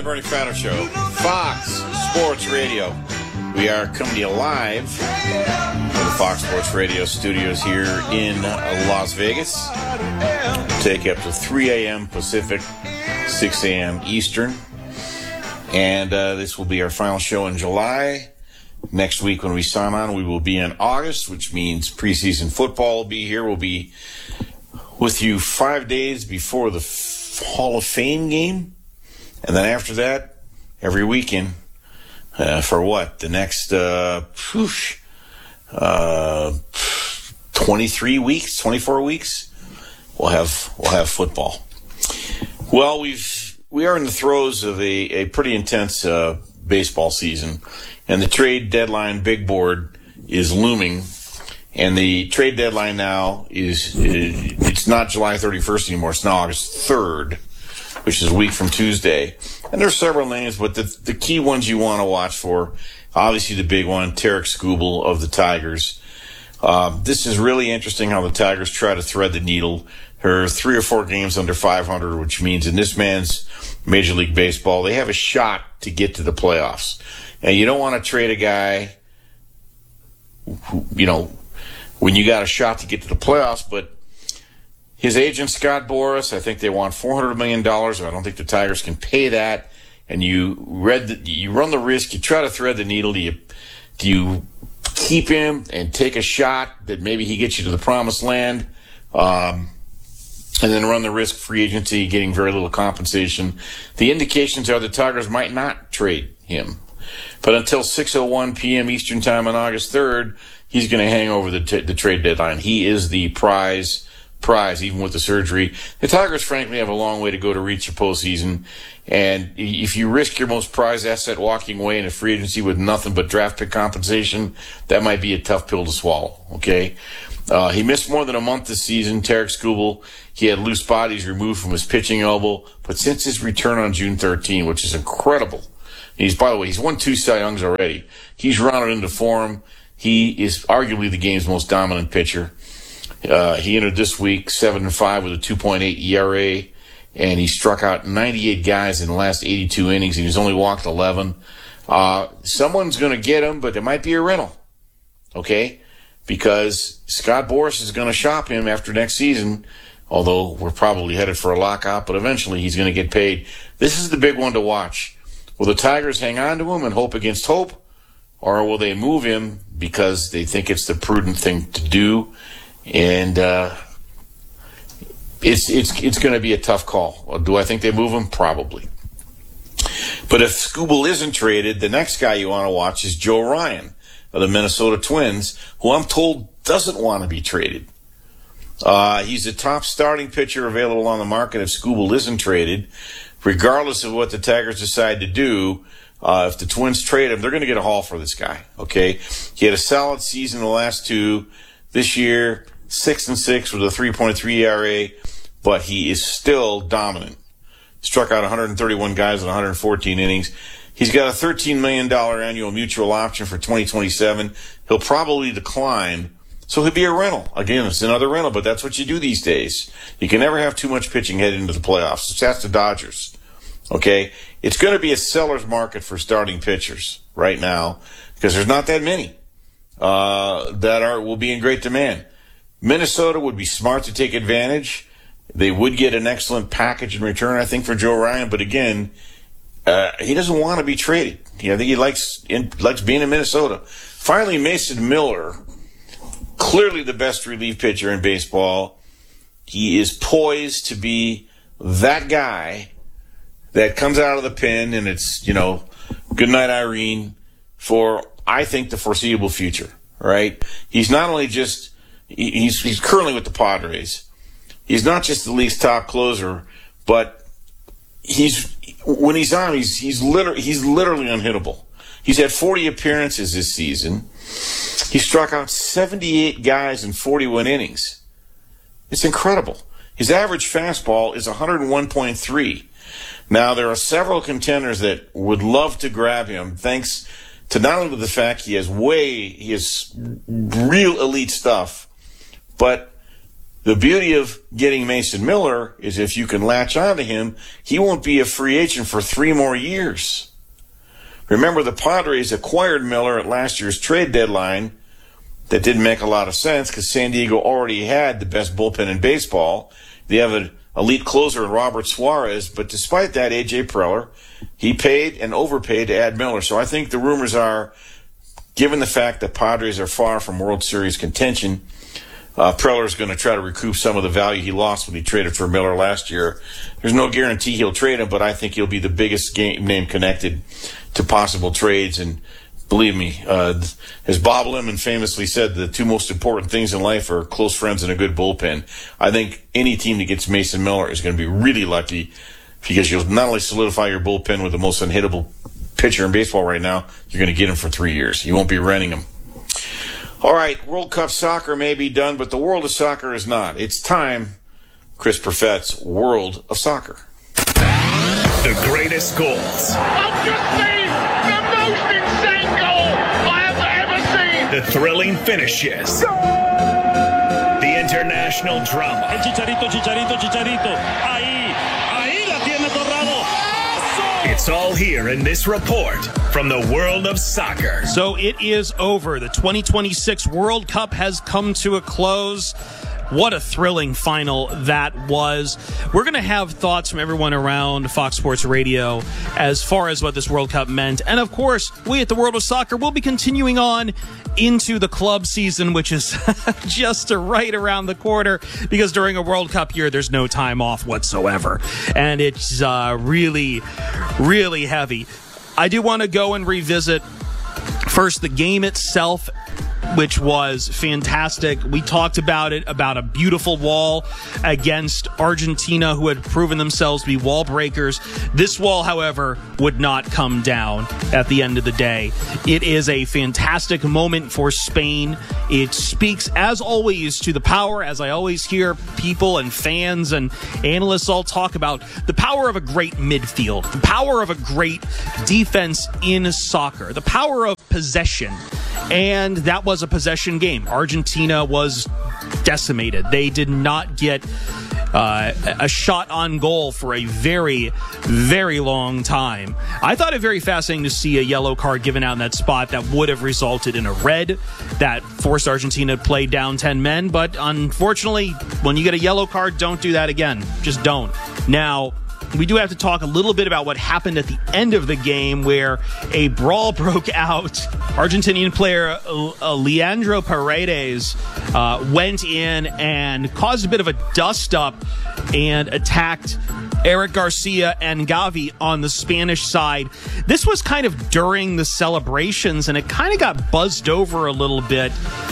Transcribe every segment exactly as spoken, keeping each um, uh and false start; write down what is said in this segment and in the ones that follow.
Bernie Fratto Show, Fox Sports Radio. We are coming to you live from the Fox Sports Radio studios here in Las Vegas. Take up to three a.m. Pacific, six a.m. Eastern. And uh, this will be our final show in July. Next week when we sign on, we will be in August, which means preseason football will be here. We'll be with you five days before the Hall of Fame game. And then after that, every weekend, uh, for what? The next, uh, whoosh, uh, twenty-three weeks, twenty-four weeks, we'll have, we'll have football. Well, we've, we are in the throes of a, a pretty intense, uh, baseball season, and the trade deadline big board is looming. And the trade deadline now is, it's not July thirty-first anymore. It's now August third, which is a week from Tuesday. And there's several names, but the, the key ones you want to watch for, obviously the big one, Tarik Skubal of the Tigers. Um, this is really interesting how the Tigers try to thread the needle. There are three or four games under five hundred, which means in this man's Major League Baseball, they have a shot to get to the playoffs. And you don't want to trade a guy who, you know, when you got a shot to get to the playoffs, but his agent, Scott Boras, I think they want four hundred million dollars. I don't think the Tigers can pay that. And you read the, you run the risk. You try to thread the needle. Do you, do you keep him and take a shot that maybe he gets you to the promised land, um, and then run the risk free agency, getting very little compensation? The indications are the Tigers might not trade him. But until six oh one p.m. Eastern Time on August third, he's going to hang over the, t- the trade deadline. He is the prize prize, even with the surgery. The Tigers, frankly, have a long way to go to reach the postseason. And if you risk your most prized asset walking away in a free agency with nothing but draft pick compensation, that might be a tough pill to swallow, okay? Uh, he missed more than a month this season, Tarik Skubal. He had loose bodies removed from his pitching elbow. But since his return on June thirteenth, which is incredible, he's, by the way, he's won two Cy Youngs already. He's rounded into form. He is arguably the game's most dominant pitcher. Uh, he entered this week seven and five with a two point eight E R A, and he struck out ninety-eight guys in the last eighty-two innings, and he's only walked eleven. Uh, someone's going to get him, but it might be a rental, okay? Because Scott Boras is going to shop him after next season, although we're probably headed for a lockout, but eventually he's going to get paid. This is the big one to watch. Will the Tigers hang on to him and hope against hope, or will they move him because they think it's the prudent thing to do? And uh, it's it's it's going to be a tough call. Do I think they move him? Probably. But if Skubal isn't traded, the next guy you want to watch is Joe Ryan of the Minnesota Twins, who I'm told doesn't want to be traded. Uh, he's the top starting pitcher available on the market if Skubal isn't traded. Regardless of what the Tigers decide to do, uh, if the Twins trade him, they're going to get a haul for this guy, okay? He had a solid season the last two. This year, six and six with a three point three E R A, but he is still dominant. Struck out one hundred thirty-one guys in one hundred fourteen innings. He's got a thirteen million dollars annual mutual option for twenty twenty-seven. He'll probably decline, so he'll be a rental. Again, it's another rental, but that's what you do these days. You can never have too much pitching heading into the playoffs. Just ask the Dodgers, okay? It's going to be a seller's market for starting pitchers right now because there's not that many uh, that are will be in great demand. Minnesota would be smart to take advantage. They would get an excellent package in return, I think, for Joe Ryan. But again, uh, he doesn't want to be traded. You know, I think he likes in, likes being in Minnesota. Finally, Mason Miller, clearly the best relief pitcher in baseball. He is poised to be that guy that comes out of the pen, and it's, you know, good night, Irene, for, I think, the foreseeable future, right? He's not only just He's he's currently with the Padres. He's not just the league's top closer, but he's when he's on, he's he's literally he's literally unhittable. He's had forty appearances this season. He struck out seventy-eight guys in forty-one innings. It's incredible. His average fastball is one oh one point three. Now, there are several contenders that would love to grab him, thanks to not only the fact he has way, he has real elite stuff, but The beauty of getting Mason Miller is if you can latch onto him, he won't be a free agent for three more years. Remember, the Padres acquired Miller at last year's trade deadline. That didn't make a lot of sense because San Diego already had the best bullpen in baseball. They have an elite closer in Robert Suarez, but despite that, A J Preller, he paid and overpaid to add Miller. So I think the rumors are, given the fact that Padres are far from World Series contention, uh, Preller's going to try to recoup some of the value he lost when he traded for Miller last year. There's no guarantee he'll trade him, but I think he'll be the biggest game name connected to possible trades. And believe me, uh, as Bob Lemon famously said, the two most important things in life are close friends and a good bullpen. I think any team that gets Mason Miller is going to be really lucky because you'll not only solidify your bullpen with the most unhittable pitcher in baseball right now, you're going to get him for three years. You won't be renting him. All right, World Cup soccer may be done, but the world of soccer is not. It's time, Chris Perfett's World of Soccer. The greatest goals. I've just seen the most insane goal I have ever seen. The thrilling finishes. The international drama. El Chicharito, Chicharito, Chicharito. Ahí, ahí la tiene Torrado. It's all here in this report from the world of soccer. So it is over. The twenty twenty-six World Cup has come to a close. What a thrilling final that was. We're going to have thoughts from everyone around Fox Sports Radio as far as what this World Cup meant. And of course, we at the World of Soccer will be continuing on into the club season, which is just right around the corner, because during a World Cup year, there's no time off whatsoever. And it's uh, really, really heavy. I do want to go and revisit first the game itself, which was fantastic. We talked about it, about a beautiful wall against Argentina, who had proven themselves to be wall breakers. This wall, however, would not come down at the end of the day. It is a fantastic moment for Spain. It speaks, as always, to the power, as I always hear people and fans and analysts all talk about, the power of a great midfield, the power of a great defense in soccer, the power of possession. And that was a possession game. Argentina was decimated. They did not get uh, a shot on goal for a very, very long time. I thought it very fascinating to see a yellow card given out in that spot that would have resulted in a red that forced Argentina to play down ten men. But unfortunately, when you get a yellow card, don't do that again. Just don't. Now, we do have to talk a little bit about what happened at the end of the game, where a brawl broke out. Argentinian player uh, Leandro Paredes uh, went in and caused a bit of a dust-up and attacked Eric Garcia and Gavi on the Spanish side. This was kind of during the celebrations, and it kind of got buzzed over a little bit.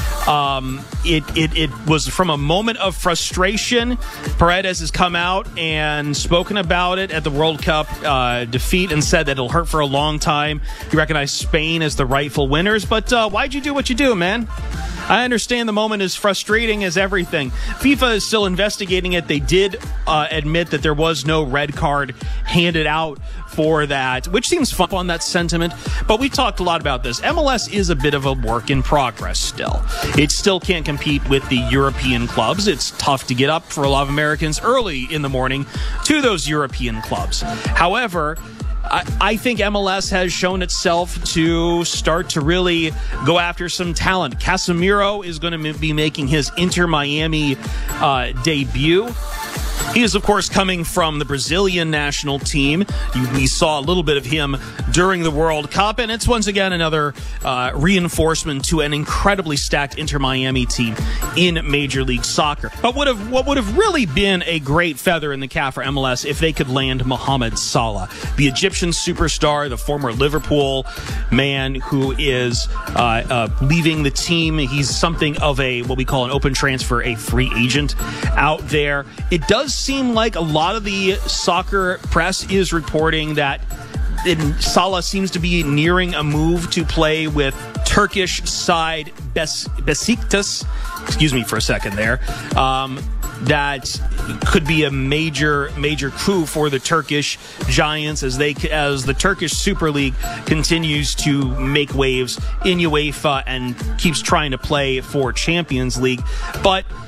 Um, it, it, it was from a moment of frustration. Paredes has come out and spoken about it at the World Cup uh, defeat and said that it'll hurt for a long time. He recognized Spain as the rightful winners, but uh, why'd you do what you do, man? I understand the moment is frustrating as everything. FIFA is still investigating it. They did uh, admit that there was no red card handed out for that, which seems fun on that sentiment. But we talked a lot about this. M L S is a bit of a work in progress still. It still can't compete with the European clubs. It's tough to get up for a lot of Americans early in the morning to those European clubs. However, I, I think M L S has shown itself to start to really go after some talent. Casemiro is going to be making his Inter Miami uh, debut. He is, of course, coming from the Brazilian national team. We saw a little bit of him during the World Cup, and it's once again another uh, reinforcement to an incredibly stacked Inter Miami team in Major League Soccer. But would have, what would have really been a great feather in the cap for M L S if they could land Mohamed Salah, the Egyptian superstar, the former Liverpool man who is uh, uh, leaving the team. He's something of a, what we call an open transfer, a free agent out there. It does seem like a lot of the soccer press is reporting that it, Salah seems to be nearing a move to play with Turkish side Bes- Besiktas. Excuse me for a second there. Um, that could be a major, major coup for the Turkish Giants as they, as the Turkish Super League continues to make waves in UEFA and keeps trying to play for Champions League. But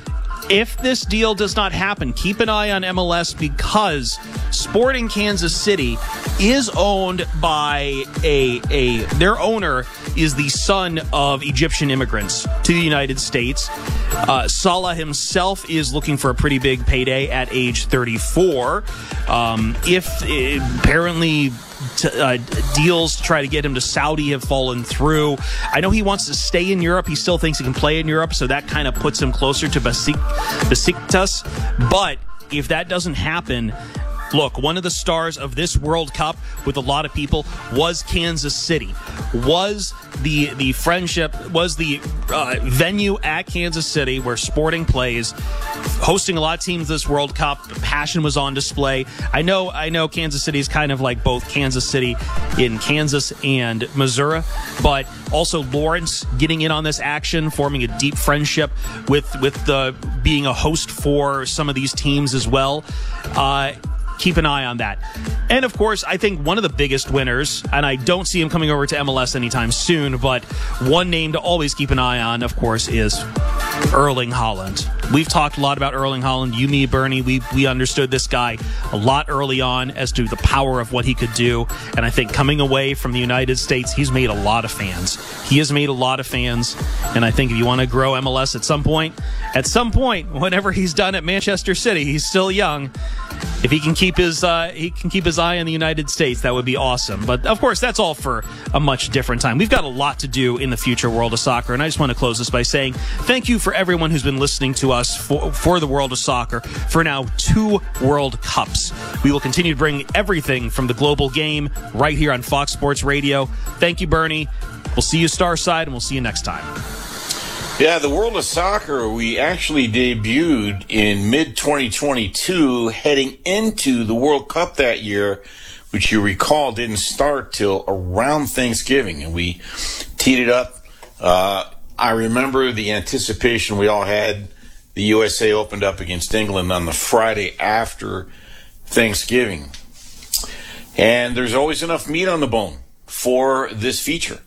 if this deal does not happen, keep an eye on M L S because Sporting Kansas City is owned by a a their owner is the son of Egyptian immigrants to the United States. Uh, Salah himself is looking for a pretty big payday at age thirty-four. Um, if uh, apparently t- uh, deals to try to get him to Saudi have fallen through. I know he wants to stay in Europe. He still thinks he can play in Europe, so that kind of puts him closer to Besik- Besiktas. But if that doesn't happen, look, one of the stars of this World Cup with a lot of people was Kansas City, was the the friendship, was the uh, venue at Kansas City where Sporting plays, hosting a lot of teams this World Cup. Passion was on display. I know, I know Kansas City is kind of like both Kansas City in Kansas and Missouri, but also Lawrence getting in on this action, forming a deep friendship with, with the being a host for some of these teams as well. Uh, Keep an eye on that. And, of course, I think one of the biggest winners, and I don't see him coming over to M L S anytime soon, but one name to always keep an eye on, of course, is Erling Haaland. We've talked a lot about Erling Haaland. You, me, Bernie, we we understood this guy a lot early on as to the power of what he could do. And I think coming away from the United States, he's made a lot of fans. He has made a lot of fans. And I think if you want to grow M L S at some point, at some point, whatever he's done at Manchester City, he's still young. If he can keep his uh, he can keep his eye on the United States, that would be awesome. But of course, that's all for a much different time. We've got a lot to do in the future world of soccer, and I just want to close this by saying thank you for everyone who's been listening to us for, for the world of soccer for now two World Cups. We will continue to bring everything from the global game right here on Fox Sports Radio. Thank you, Bernie. We'll see you Starside, and we'll see you next time. Yeah, the world of soccer, we actually debuted in mid twenty twenty-two, heading into the World Cup that year, which you recall didn't start till around Thanksgiving, and we teed it up. Uh, I remember the anticipation we all had. The U S A opened up against England on the Friday after Thanksgiving. And there's always enough meat on the bone for this feature.